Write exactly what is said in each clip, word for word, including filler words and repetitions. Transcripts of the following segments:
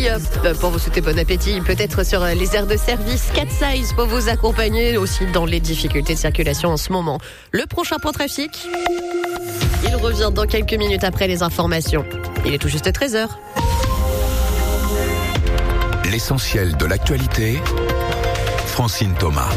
hop, pour vous souhaiter bon appétit, peut-être sur les aires de service. quatre Size pour vous accompagner aussi dans les difficultés de circulation en ce moment. Le prochain point trafic, il revient dans quelques minutes après les informations. Il est tout juste treize heures. L'essentiel de l'actualité, Francine Thomas.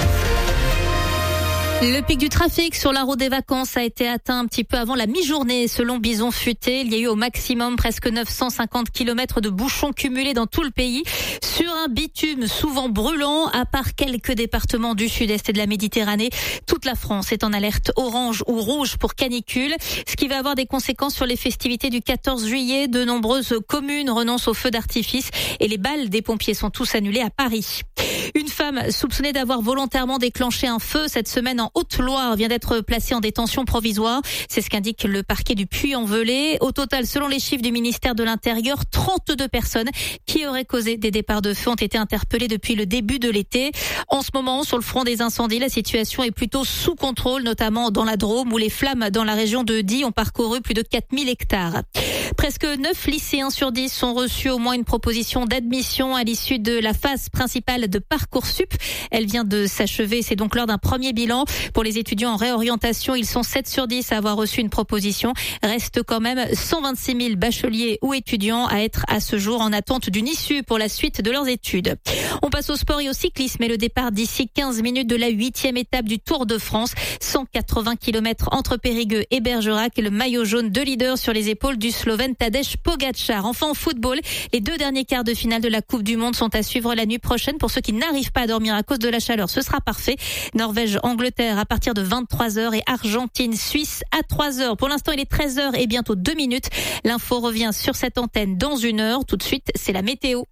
Le pic du trafic sur la route des vacances a été atteint un petit peu avant la mi-journée. Selon Bison Futé, il y a eu au maximum presque neuf cent cinquante kilomètres de bouchons cumulés dans tout le pays sur un bitume souvent brûlant. À part quelques départements du sud-est et de la Méditerranée, toute la France est en alerte orange ou rouge pour canicule, ce qui va avoir des conséquences sur les festivités du quatorze juillet. De nombreuses communes renoncent aux feux d'artifice et les bals des pompiers sont tous annulés à Paris. Une femme soupçonnée d'avoir volontairement déclenché un feu cette semaine en Haute-Loire vient d'être placée en détention provisoire. C'est ce qu'indique le parquet du Puy-en-Velay. Au total, selon les chiffres du ministère de l'Intérieur, trente-deux personnes qui auraient causé des départs de feu ont été interpellées depuis le début de l'été. En ce moment, sur le front des incendies, la situation est plutôt sous contrôle, notamment dans la Drôme où les flammes dans la région de Die ont parcouru plus de quatre mille hectares. Presque neuf lycéens sur dix sont reçus au moins une proposition d'admission à l'issue de la phase principale de Parcoursup. Elle vient de s'achever, c'est donc lors d'un premier bilan. Pour les étudiants en réorientation, ils sont sept sur dix à avoir reçu une proposition. Reste quand même cent vingt-six mille bacheliers ou étudiants à être à ce jour en attente d'une issue pour la suite de leurs études. On passe au sport et au cyclisme et le départ d'ici quinze minutes de la huitième étape du Tour de France. cent quatre-vingts kilomètres entre Périgueux et Bergerac et le maillot jaune de leader sur les épaules du Slovène Tadej Pogačar. Enfin en football, les deux derniers quarts de finale de la Coupe du Monde sont à suivre la nuit prochaine. Pour ceux qui n'arrivent pas à dormir à cause de la chaleur, ce sera parfait. Norvège-Angleterre à partir de vingt-trois heures et Argentine-Suisse à trois heures. Pour l'instant, il est treize heures et bientôt deux minutes. L'info revient sur cette antenne dans une heure. Tout de suite, c'est la météo.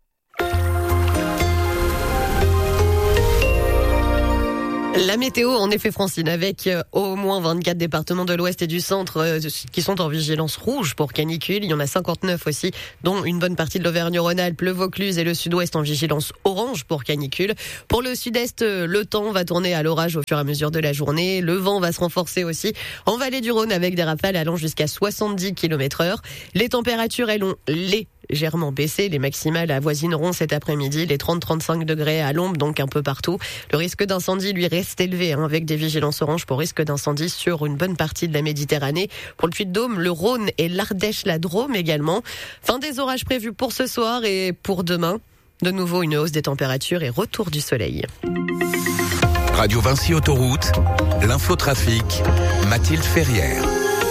La météo, en effet, Francine, avec euh, au moins vingt-quatre départements de l'Ouest et du Centre euh, qui sont en vigilance rouge pour canicule. Il y en a cinquante-neuf aussi, dont une bonne partie de l'Auvergne-Rhône-Alpes, le Vaucluse et le Sud-Ouest en vigilance orange pour canicule. Pour le Sud-Est, euh, le temps va tourner à l'orage au fur et à mesure de la journée. Le vent va se renforcer aussi en vallée du Rhône avec des rafales allant jusqu'à soixante-dix kilomètres heure. Les températures, elles ont les légèrement baissé. Les maximales avoisineront cet après-midi les trente à trente-cinq degrés à l'ombre, donc un peu partout. Le risque d'incendie, lui, reste élevé, hein, avec des vigilances oranges pour risque d'incendie sur une bonne partie de la Méditerranée. Pour le Puy-de-Dôme, le Rhône et l'Ardèche, la Drôme également. Fin des orages prévus pour ce soir et pour demain. De nouveau, une hausse des températures et retour du soleil. Radio Vinci Autoroute, l'infotrafic, Mathilde Ferrière.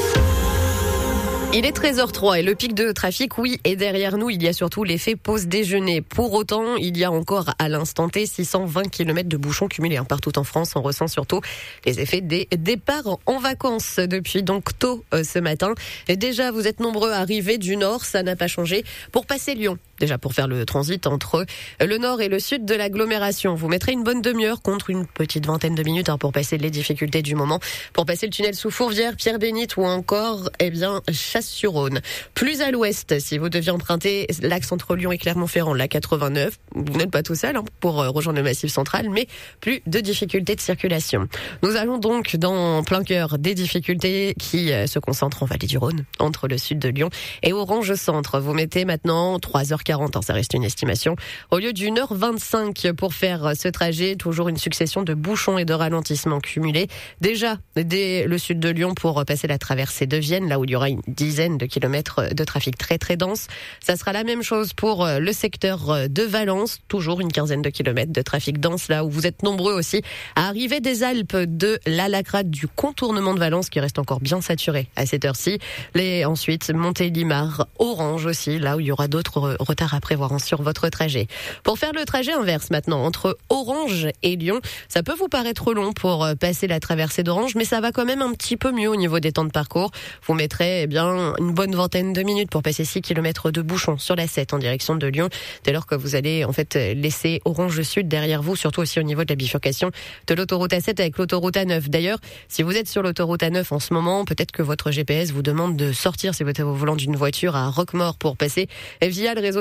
Il est treize heures zéro trois et le pic de trafic, oui, est derrière nous. Il y a surtout l'effet pause déjeuner. Pour autant, il y a encore à l'instant T six cent vingt kilomètres de bouchons cumulés hein, partout en France. On ressent surtout les effets des départs en vacances depuis donc tôt euh, ce matin. Et déjà, vous êtes nombreux à arriver du nord, ça n'a pas changé. Pour passer Lyon, déjà pour faire le transit entre le nord et le sud de l'agglomération, vous mettrez une bonne demi-heure contre une petite vingtaine de minutes hein, pour passer les difficultés du moment. Pour passer le tunnel sous Fourvière, Pierre-Bénite ou encore, eh bien, sur Rhône. Plus à l'ouest, si vous deviez emprunter l'axe entre Lyon et Clermont-Ferrand, la quatre-vingt-neuf, vous n'êtes pas tout seul hein, pour rejoindre le Massif central, mais plus de difficultés de circulation. Nous allons donc dans plein cœur des difficultés qui se concentrent en vallée du Rhône, entre le sud de Lyon et Orange Centre. Vous mettez maintenant trois heures quarante, hein, ça reste une estimation, au lieu d'une heure vingt-cinq pour faire ce trajet. Toujours une succession de bouchons et de ralentissements cumulés. Déjà, dès le sud de Lyon pour passer la traversée de Vienne, là où il y aura une dizaine de kilomètres de trafic très très dense. Ça sera la même chose pour le secteur de Valence, toujours une quinzaine de kilomètres de trafic dense, là où vous êtes nombreux aussi à arriver des Alpes, de la Lacrate, du contournement de Valence qui reste encore bien saturé à cette heure-ci. Les ensuite Montélimar, Orange aussi, là où il y aura d'autres retards à prévoir hein, sur votre trajet. Pour faire le trajet inverse maintenant entre Orange et Lyon, ça peut vous paraître long pour passer la traversée d'Orange, mais ça va quand même un petit peu mieux au niveau des temps de parcours. Vous mettrez eh bien une bonne vingtaine de minutes pour passer six kilomètres de bouchons sur la sept en direction de Lyon, dès lors que vous allez en fait laisser Orange Sud derrière vous, surtout aussi au niveau de la bifurcation de l'autoroute A sept avec l'autoroute A neuf. D'ailleurs, si vous êtes sur l'autoroute A neuf en ce moment, peut-être que votre G P S vous demande de sortir si vous êtes au volant d'une voiture à Roquemaure pour passer via le réseau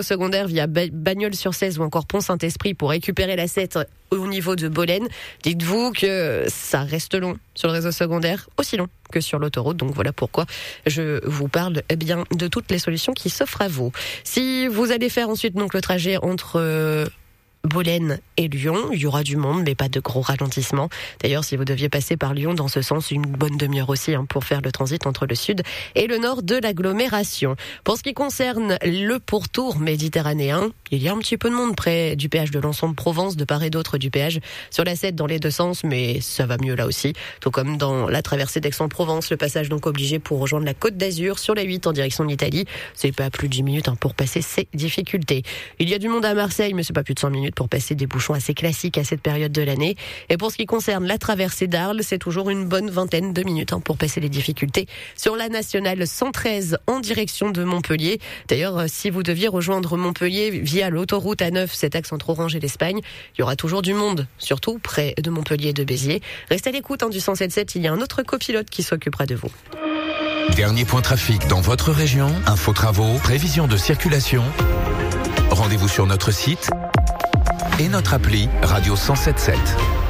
secondaire via Bagnols-sur-Cèze ou encore Pont-Saint-Esprit pour récupérer la sept au niveau de Bolène, dites-vous que ça reste long sur le réseau secondaire, aussi long que sur l'autoroute. Donc voilà pourquoi je vous parle eh bien de toutes les solutions qui s'offrent à vous. Si vous allez faire ensuite donc le trajet entre euh, Bolène et Lyon, il y aura du monde mais pas de gros ralentissements. D'ailleurs, si vous deviez passer par Lyon dans ce sens, une bonne demi-heure aussi hein, pour faire le transit entre le sud et le nord de l'agglomération. Pour ce qui concerne le pourtour méditerranéen, il y a un petit peu de monde près du péage de Lançon-de-Provence, de part et d'autre du péage, sur la sept dans les deux sens, mais ça va mieux là aussi. Tout comme dans la traversée d'Aix-en-Provence, le passage donc obligé pour rejoindre la Côte d'Azur sur la huit en direction de l'Italie. C'est pas plus de dix minutes hein, pour passer ces difficultés. Il y a du monde à Marseille, mais c'est pas plus de cinq minutes pour passer des bouchons assez classiques à cette période de l'année. Et pour ce qui concerne la traversée d'Arles, c'est toujours une bonne vingtaine de minutes hein, pour passer les difficultés sur la nationale cent treize en direction de Montpellier. D'ailleurs, si vous deviez rejoindre Montpellier via l'autoroute A neuf, cet axe entre Orange et l'Espagne, il y aura toujours du monde, surtout près de Montpellier et de Béziers. Restez à l'écoute hein, du cent sept sept, il y a un autre copilote qui s'occupera de vous. Dernier point trafic dans votre région, info travaux, prévision de circulation. Rendez-vous sur notre site et notre appli Radio cent sept sept.